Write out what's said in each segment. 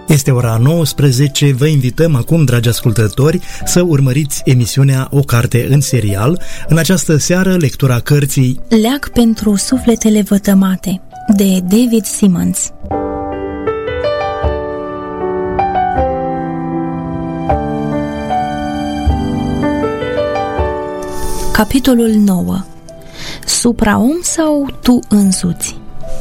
Este ora 19, vă invităm acum, dragi ascultători, să urmăriți emisiunea O carte în serial. În această seară, lectura cărții Leac pentru sufletele vătămate, de David Simmons. Capitolul 9. Supraom sau tu însuți?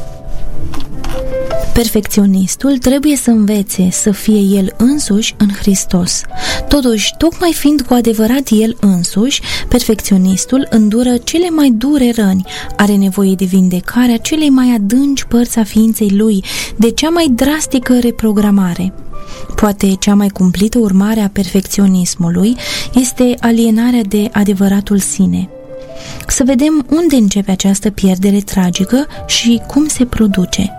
Perfecționistul trebuie să învețe să fie el însuși în Hristos. Totuși, tocmai fiind cu adevărat el însuși, perfecționistul îndură cele mai dure răni, are nevoie de vindecarea celei mai adânci părți a ființei lui, de cea mai drastică reprogramare. Poate cea mai cumplită urmare a perfecționismului este alienarea de adevăratul sine. Să vedem unde începe această pierdere tragică și cum se produce.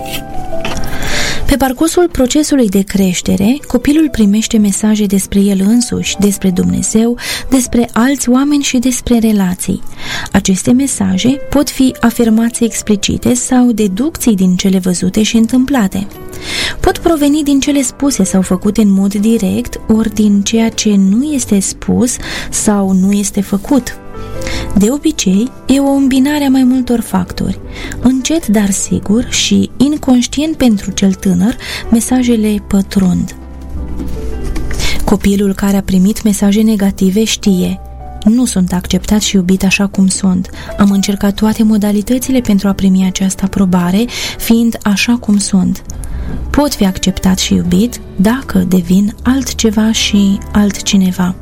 Pe parcursul procesului de creștere, copilul primește mesaje despre el însuși, despre Dumnezeu, despre alți oameni și despre relații. Aceste mesaje pot fi afirmații explicite sau deducții din cele văzute și întâmplate. Pot proveni din cele spuse sau făcute în mod direct, ori din ceea ce nu este spus sau nu este făcut. De obicei, e o îmbinare a mai multor factori. Încet, dar sigur și inconștient pentru cel tânăr, mesajele pătrund. Copilul care a primit mesaje negative știe: nu sunt acceptat și iubit așa cum sunt. Am încercat toate modalitățile pentru a primi această aprobare, fiind așa cum sunt. Pot fi acceptat și iubit dacă devin altceva și altcineva.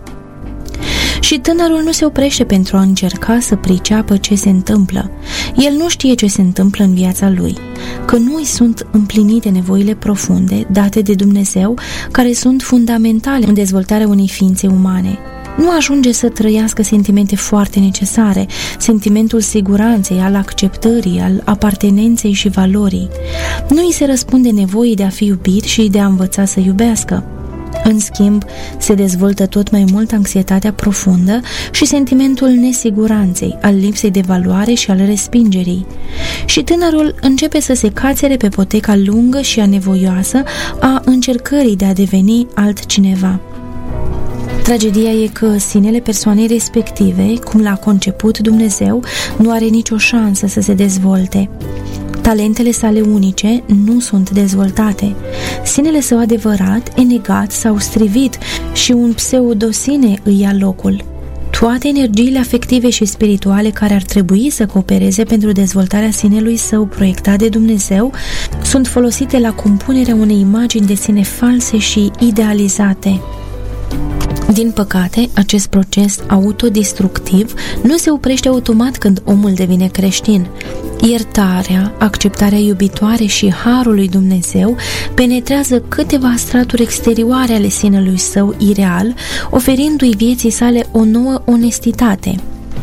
Și tânărul nu se oprește pentru a încerca să priceapă ce se întâmplă. El nu știe ce se întâmplă în viața lui, că nu îi sunt împlinite nevoile profunde date de Dumnezeu, care sunt fundamentale în dezvoltarea unei ființe umane. Nu ajunge să trăiască sentimente foarte necesare, sentimentul siguranței, al acceptării, al apartenenței și valorii. Nu îi se răspunde nevoii de a fi iubit și de a învăța să iubească. În schimb, se dezvoltă tot mai mult anxietatea profundă și sentimentul nesiguranței, al lipsei de valoare și al respingerii. Și tânărul începe să se cațere pe poteca lungă și anevoioasă a încercării de a deveni altcineva. Tragedia e că sinele persoanei respective, cum l-a conceput Dumnezeu, nu are nicio șansă să se dezvolte. Talentele sale unice nu sunt dezvoltate. Sinele său adevărat e negat sau strivit și un pseudosine îi ia locul. Toate energiile afective și spirituale care ar trebui să coopereze pentru dezvoltarea sinelui său proiectat de Dumnezeu sunt folosite la compunerea unei imagini de sine false și idealizate. Din păcate, acest proces autodestructiv nu se oprește automat când omul devine creștin. Iertarea, acceptarea iubitoare și harul lui Dumnezeu penetrează câteva straturi exterioare ale sinelui său ireal, oferindu-i vieții sale o nouă onestitate.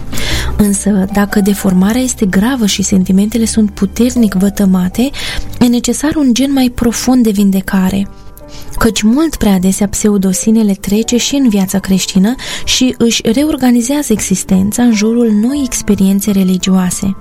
Însă, dacă deformarea este gravă și sentimentele sunt puternic vătămate, e necesar un gen mai profund de vindecare. Căci mult prea adesea pseudosinele trece și în viața creștină și își reorganizează existența în jurul noi experiențe religioase.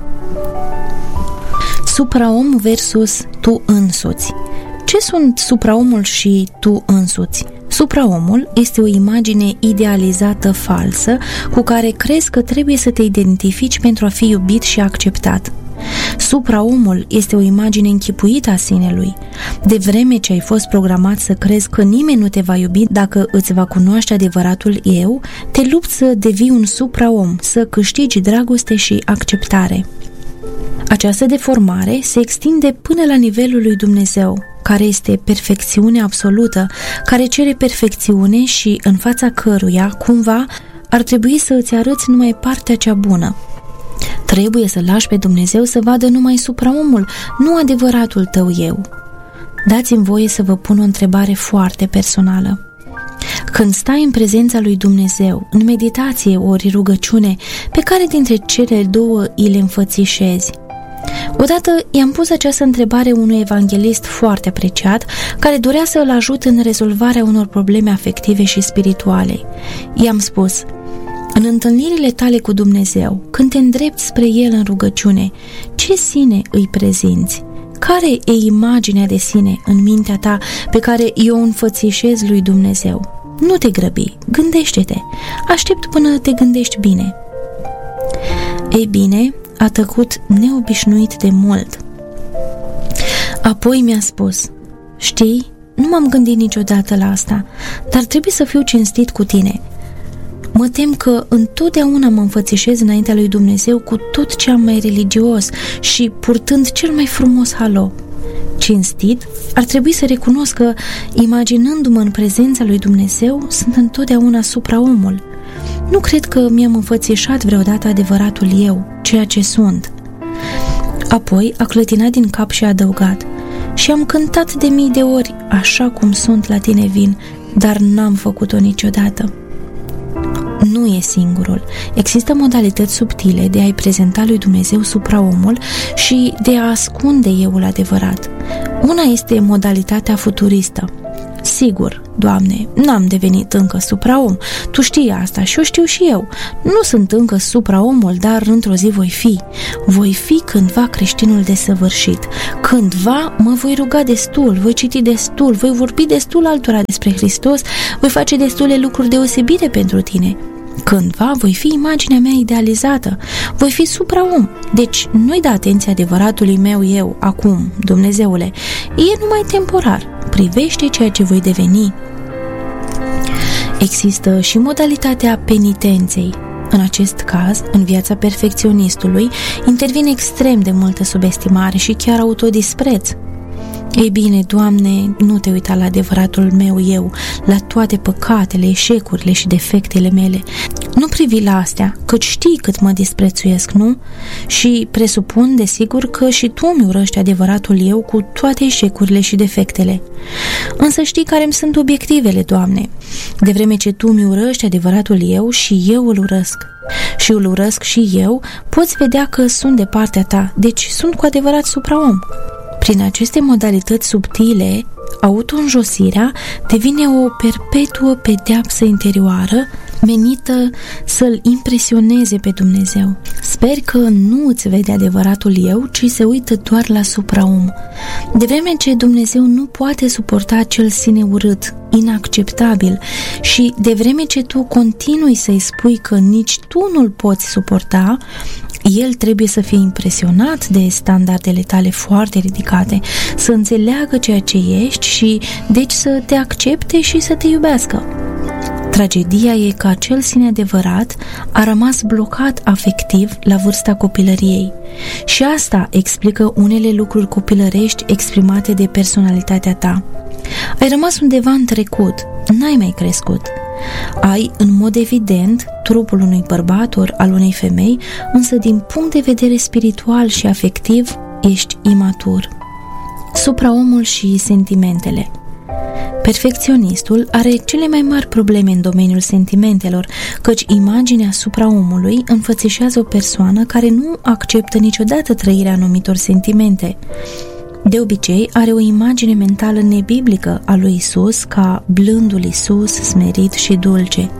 Supraom versus tu însuți. Ce sunt supraomul și tu însuți? Supraomul este o imagine idealizată falsă cu care crezi că trebuie să te identifici pentru a fi iubit și acceptat. Supraomul este o imagine închipuită a sinelui. De vreme ce ai fost programat să crezi că nimeni nu te va iubi dacă îți va cunoaște adevăratul eu, te lupți să devii un supraom, să câștigi dragoste și acceptare. Această deformare se extinde până la nivelul lui Dumnezeu, care este perfecțiune absolută, care cere perfecțiune și în fața căruia, cumva, ar trebui să îți arăți numai partea cea bună. Trebuie să lași pe Dumnezeu să vadă numai supraomul, nu adevăratul tău eu. Dați-mi voie să vă pun o întrebare foarte personală. Când stai în prezența lui Dumnezeu, în meditație ori rugăciune, pe care dintre cele două îi le înfățișezi? Odată i-am pus această întrebare unui evanghelist foarte apreciat, care dorea să îl ajut în rezolvarea unor probleme afective și spirituale. I-am spus: în întâlnirile tale cu Dumnezeu, când te îndrepți spre El în rugăciune, ce sine îi prezinți? Care e imaginea de sine în mintea ta pe care eu o înfățișez lui Dumnezeu? Nu te grăbi, gândește-te, aștept până te gândești bine. Ei bine, a tăcut neobișnuit de mult. Apoi mi-a spus: știi, nu m-am gândit niciodată la asta, dar trebuie să fiu cinstit cu tine. Mă tem că întotdeauna mă înfățișez înaintea lui Dumnezeu cu tot ce am mai religios și purtând cel mai frumos halo. Cinstit, ar trebui să recunosc că, imaginându-mă în prezența lui Dumnezeu, sunt întotdeauna supraomul. Nu cred că mi-am înfățișat vreodată adevăratul eu, ceea ce sunt. Apoi a clătinat din cap și a adăugat: și am cântat de mii de ori, așa cum sunt la tine vin, dar n-am făcut-o niciodată. Nu e singurul. Există modalități subtile de a-i prezenta lui Dumnezeu supraomul și de a ascunde euul adevărat. Una este modalitatea futuristă. Sigur, Doamne, n-am devenit încă supraom. Tu știi asta și o știu și eu. Nu sunt încă supraomul, dar într-o zi voi fi. Voi fi cândva creștinul desăvârșit. Cândva mă voi ruga destul, voi citi destul, voi vorbi destul altora despre Hristos, voi face destule lucruri deosebite pentru tine. Cândva voi fi imaginea mea idealizată, voi fi supraom. Deci nu-i da atenție adevăratului meu eu, acum, Dumnezeule. E numai temporar. Privește ceea ce voi deveni. Există și modalitatea penitenței. În acest caz, în viața perfecționistului, intervine extrem de multă subestimare și chiar autodispreț. Ei bine, Doamne, nu te uita la adevăratul meu eu, la toate păcatele, eșecurile și defectele mele. Nu privi la astea, căci știi cât mă disprețuiesc, nu? Și presupun, desigur, că și tu îmi urăști adevăratul eu cu toate eșecurile și defectele. Însă știi care-mi sunt obiectivele, Doamne. De vreme ce tu mi urăști adevăratul eu și eu îl urăsc. Și îl urăsc și eu, poți vedea că sunt de partea ta, deci sunt cu adevărat supraom. Prin aceste modalități subtile, autoînjosirea devine o perpetuă pedeapsă interioară menită să-L impresioneze pe Dumnezeu. Sper că nu îți vede adevăratul eu, ci se uită doar la supraom. De vreme ce Dumnezeu nu poate suporta acel sine urât, inacceptabil, și de vreme ce tu continui să-i spui că nici tu nu-l poți suporta, el trebuie să fie impresionat de standardele tale foarte ridicate, să înțeleagă ceea ce ești și deci să te accepte și să te iubească. Tragedia e că acel sine adevărat a rămas blocat afectiv la vârsta copilăriei și asta explică unele lucruri copilărești exprimate de personalitatea ta. Ai rămas undeva în trecut, n-ai mai crescut. Ai, în mod evident, trupul unui bărbat ori al unei femei, însă din punct de vedere spiritual și afectiv ești imatur. Supraomul și sentimentele. Perfecționistul are cele mai mari probleme în domeniul sentimentelor, căci imaginea supraomului înfățișează o persoană care nu acceptă niciodată trăirea anumitor sentimente. De obicei, are o imagine mentală nebiblică a lui Isus ca blândul Isus, smerit și dulce.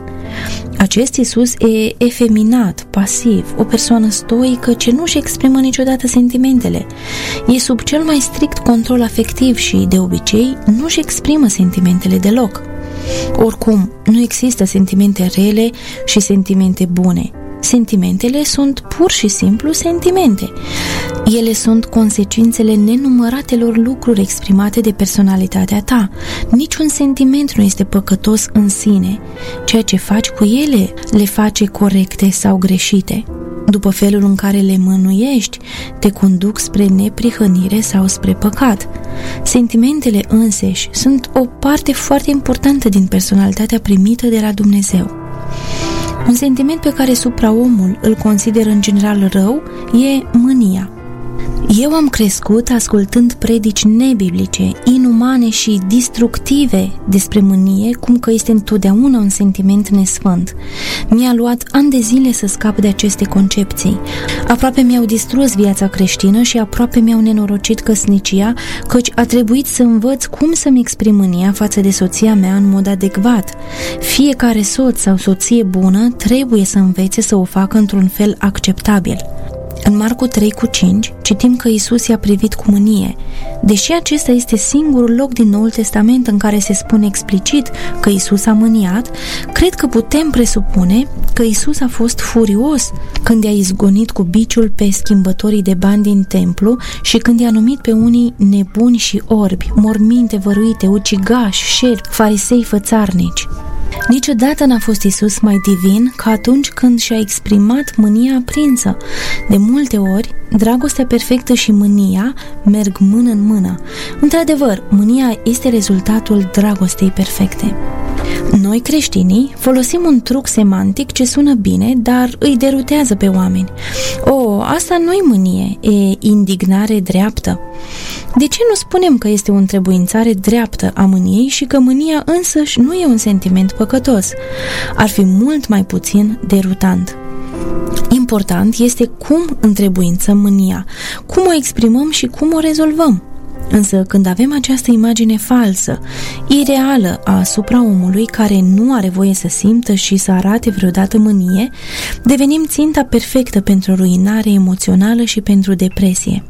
Acest Isus e efeminat, pasiv, o persoană stoică ce nu-și exprimă niciodată sentimentele. E sub cel mai strict control afectiv și, de obicei, nu-și exprimă sentimentele deloc. Oricum, nu există sentimente rele și sentimente bune. Sentimentele sunt pur și simplu sentimente. Ele sunt consecințele nenumăratelor lucruri exprimate de personalitatea ta. Niciun sentiment nu este păcătos în sine. Ceea ce faci cu ele le face corecte sau greșite. După felul în care le mânuiești, te conduc spre neprihănire sau spre păcat. Sentimentele înseși sunt o parte foarte importantă din personalitatea primită de la Dumnezeu. Un sentiment pe care supraomul îl consideră în general rău e mânia. Eu am crescut ascultând predici nebiblice, inumane și destructive despre mânie, cum că este întotdeauna un sentiment nesfânt. Mi-a luat ani de zile să scap de aceste concepții. Aproape mi-au distrus viața creștină și aproape mi-au nenorocit căsnicia, căci a trebuit să învăț cum să-mi exprim mânia față de soția mea în mod adecvat. Fiecare soț sau soție bună trebuie să învețe să o facă într-un fel acceptabil. În Marcu 3:5 citim că Iisus i-a privit cu mânie. Deși acesta este singurul loc din Noul Testament în care se spune explicit că Iisus a mâniat, cred că putem presupune că Iisus a fost furios când i-a izgonit cu biciul pe schimbătorii de bani din templu și când i-a numit pe unii nebuni și orbi, morminte văruite, ucigași, șerpi, farisei fățarnici. Niciodată n-a fost Iisus mai divin ca atunci când și-a exprimat mânia aprinsă. De multe ori, dragostea perfectă și mânia merg mână în mână. Într-adevăr, mânia este rezultatul dragostei perfecte. Noi, creștinii, folosim un truc semantic ce sună bine, dar îi derutează pe oameni. Asta nu-i mânie, e indignare dreaptă. De ce nu spunem că este o întrebuințare dreaptă a mâniei și că mânia însăși nu e un sentiment păcătos? Ar fi mult mai puțin derutant. Important este cum întrebuințăm mânia, cum o exprimăm și cum o rezolvăm. Însă când avem această imagine falsă, ireală asupra omului care nu are voie să simtă și să arate vreodată mânie, devenim ținta perfectă pentru ruinare emoțională și pentru depresie.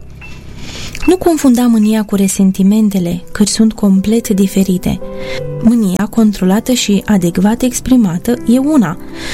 Nu confunda mânia cu resentimentele, căci sunt complet diferite. Mânia controlată și adecvat exprimată e una.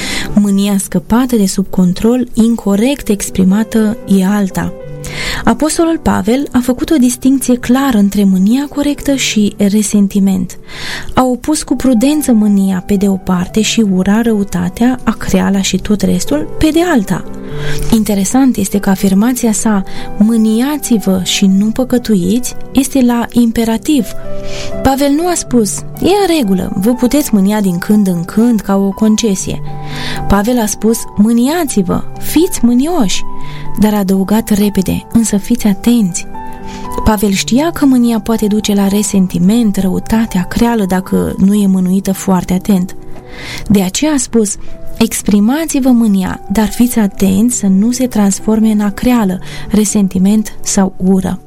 Mânia scăpată de sub control, incorect exprimată, e alta. Apostolul Pavel a făcut o distincție clară între mânia corectă și resentiment. A opus cu prudență mânia pe de o parte și ura, răutatea, acreala și tot restul pe de alta. Interesant este că afirmația sa, mâniați-vă și nu păcătuiți, este la imperativ. Pavel nu a spus, e în regulă, vă puteți mânia din când în când ca o concesie. Pavel a spus, mâniați-vă, fiți mânioși, dar a adăugat repede, însă fiți atenți. Pavel știa că mânia poate duce la resentiment, răutate, acreală dacă nu e mânuită foarte atent. De aceea a spus, exprimați-vă mânia, dar fiți atenți să nu se transforme în acreală, resentiment sau ură.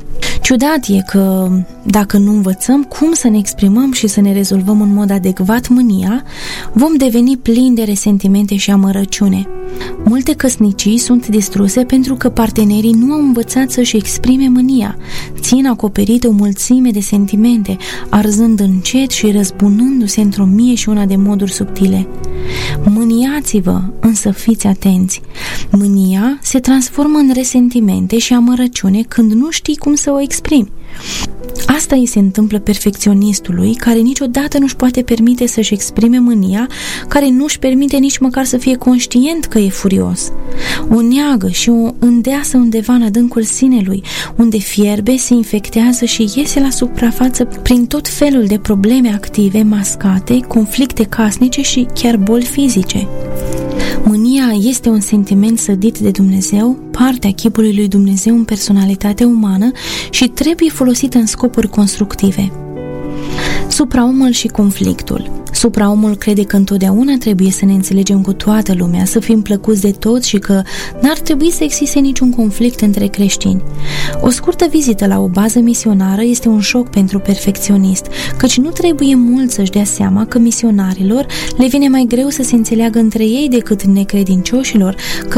Ciudat e că, dacă nu învățăm cum să ne exprimăm și să ne rezolvăm în mod adecvat mânia, vom deveni plini de resentimente și amărăciune. Multe căsnicii sunt distruse pentru că partenerii nu au învățat să-și exprime mânia, țin acoperite o mulțime de sentimente, arzând încet și răzbunându-se într-o mie și una de moduri subtile. Mâniați-vă, însă fiți atenți. Mânia se transformă în resentimente și amărăciune când nu știi cum să o exprimi. Asta îi se întâmplă perfecționistului, care niciodată nu-și poate permite să-și exprime mânia, care nu-și permite nici măcar să fie conștient că e furios. O neagă și o îndeasă undeva în adâncul sinelui, unde fierbe, se infectează și iese la suprafață prin tot felul de probleme active, mascate, conflicte casnice și chiar boli fizice. Mânia este un sentiment sădit de Dumnezeu, parte a chipului lui Dumnezeu în personalitatea umană și trebuie folosită în scopuri constructive. Supraomul și conflictul. Supraomul crede că întotdeauna trebuie să ne înțelegem cu toată lumea, să fim plăcuți de toți și că n-ar trebui să existe niciun conflict între creștini. O scurtă vizită la o bază misionară este un șoc pentru perfecționist, căci nu trebuie mult să-și dea seama că misionarilor le vine mai greu să se înțeleagă între ei decât necredincioșilor,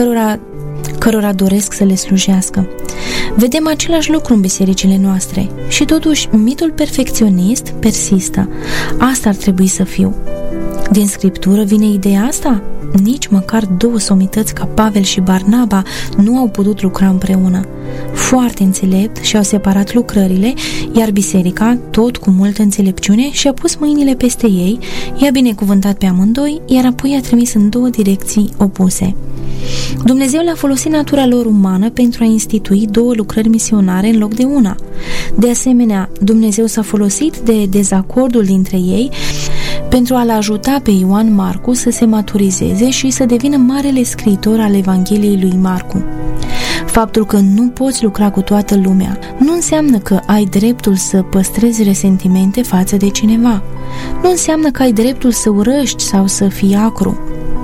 cărora doresc să le slujească. Vedem același lucru în bisericile noastre și totuși mitul perfecționist persistă. Asta ar trebui să fiu. Din Scriptură vine ideea asta? Nici măcar două somități ca Pavel și Barnaba nu au putut lucra împreună. Foarte înțelept și-au separat lucrările, iar biserica, tot cu multă înțelepciune, și-a pus mâinile peste ei, i-a binecuvântat pe amândoi, iar apoi i-a trimis în două direcții opuse. Dumnezeu le-a folosit natura lor umană pentru a institui două lucrări misionare în loc de una. De asemenea, Dumnezeu s-a folosit de dezacordul dintre ei pentru a-l ajuta pe Ioan Marcu să se maturizeze și să devină marele scriitor al Evangheliei lui Marcu. Faptul că nu poți lucra cu toată lumea nu înseamnă că ai dreptul să păstrezi resentimente față de cineva. Nu înseamnă că ai dreptul să urăști sau să fii acru.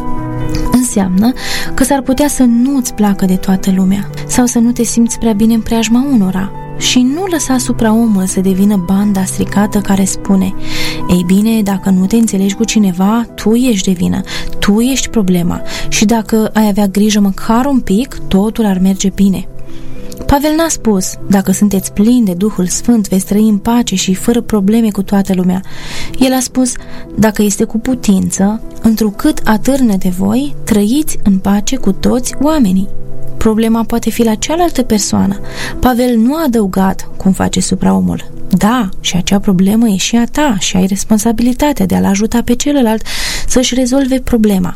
Înseamnă că s-ar putea să nu-ți placă de toată lumea sau să nu te simți prea bine în preajma unora și nu lăsa supraomul să devină banda stricată care spune: ei bine, dacă nu te înțelegi cu cineva, tu ești de vină, tu ești problema și dacă ai avea grijă măcar un pic, totul ar merge bine. Pavel n-a spus: dacă sunteți plini de Duhul Sfânt, veți trăi în pace și fără probleme cu toată lumea. El a spus: dacă este cu putință, întrucât atârnă de voi, trăiți în pace cu toți oamenii. Problema poate fi la cealaltă persoană. Pavel nu a adăugat, cum face supraomul: da, și acea problemă e și a ta și ai responsabilitatea de a-l ajuta pe celălalt să-și rezolve problema.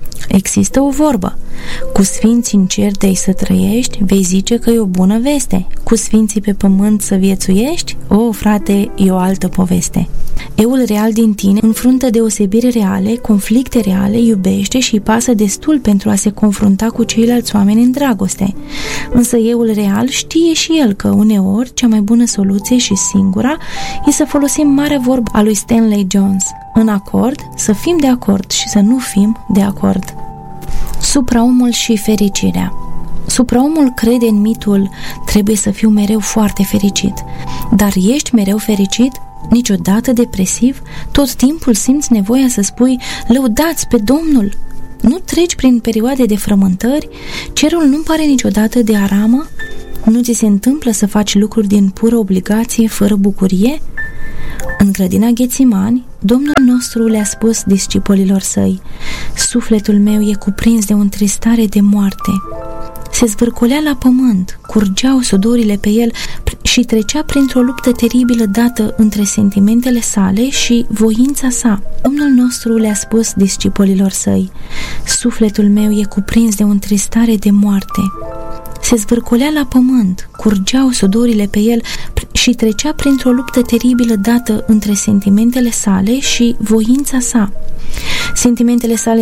Există o vorbă: cu sfinții în cer de-ai să trăiești, vei zice că e o bună veste. Cu sfinții pe pământ să viețuiești, o, frate, e o altă poveste. Eul real din tine înfruntă deosebiri reale, conflicte reale, iubește și îi pasă destul pentru a se confrunta cu ceilalți oameni în dragoste. Însă eul real știe și el că uneori cea mai bună soluție și singura e să folosim marea vorbă a lui Stanley Jones: în acord, să fim de acord și să nu fim de acord. Supraomul și fericirea. Supraomul crede în mitul: trebuie să fiu mereu foarte fericit. Dar ești mereu fericit? Niciodată depresiv? Tot timpul simți nevoia să spui: lăudați pe Domnul? Nu treci prin perioade de frământări? Cerul nu pare niciodată de aramă? Nu ți se întâmplă să faci lucruri din pură obligație, fără bucurie? În grădina Ghețimani, Domnul nostru le-a spus discipolilor săi: sufletul meu e cuprins de o întristare de moarte. Se zvârcolea la pământ, curgeau sudorile pe el și trecea printr-o luptă teribilă dată între sentimentele sale și voința sa. Domnul nostru le-a spus discipolilor săi: sufletul meu e cuprins de o întristare de moarte. Se zvârcolea la pământ, curgeau sudorile pe el și trecea printr-o luptă teribilă dată între sentimentele sale și voința sa. Sentimentele sale